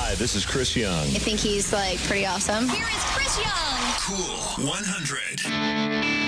Hi, this is Chris Young. I think he's, like, pretty awesome. Here is Chris Young. Cool 100.